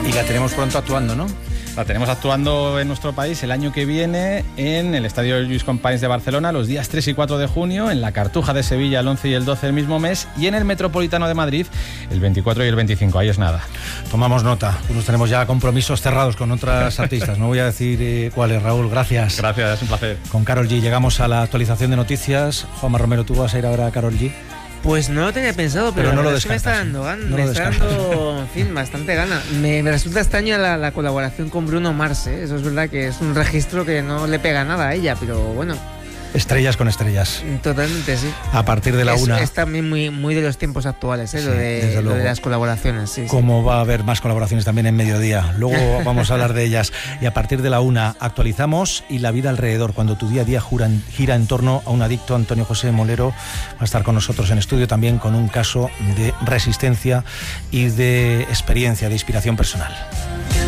Y la tenemos pronto actuando, ¿no? La tenemos actuando en nuestro país el año que viene en el Estadio Lluís Companys de Barcelona, los días 3 y 4 de junio, en la Cartuja de Sevilla el 11 y el 12 del mismo mes, y en el Metropolitano de Madrid el 24 y el 25. Ahí es nada. Tomamos nota. Pues tenemos ya compromisos cerrados con otras artistas. No voy a decir cuáles, Raúl. Gracias. Gracias, es un placer. Con Karol G llegamos a la actualización de noticias. Juanma Romero, ¿tú vas a ir ahora a Karol G? Pues no lo tenía pensado, pero no lo es que me está dando, en fin, bastante gana. Me resulta extraña la colaboración con Bruno Mars, ¿eh? Eso es verdad que es un registro que no le pega nada a ella, pero bueno. Estrellas con estrellas. Totalmente, sí. A partir de la una. Es también muy de los tiempos actuales, ¿eh? Sí, lo de las colaboraciones. Sí, como va a haber más colaboraciones también en mediodía. Luego vamos a hablar de ellas. Y a partir de la una actualizamos y la vida alrededor. Cuando tu día a día gira en torno a un adicto, Antonio José Molero va a estar con nosotros en estudio también con un caso de resistencia y de experiencia, de inspiración personal.